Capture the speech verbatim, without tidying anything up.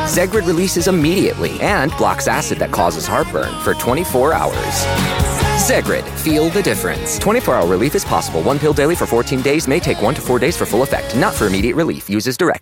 Zegrid releases immediately and blocks acid that causes heartburn for twenty-four hours. Zegrid, feel the difference. twenty-four hour relief is possible. One pill daily for fourteen days may take one to four days for full effect. Not for immediate relief. Use as directed.